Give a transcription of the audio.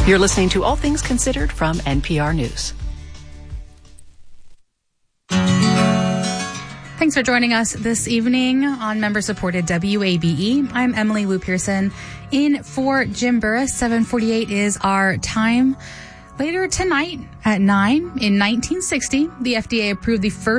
You're listening to All Things Considered from NPR News. Thanks for joining us this evening on member-supported WABE. I'm Emily Wu Pearson. In for Jim Burris, 7:48 is our time. Later tonight at 9, in 1960, the FDA approved the first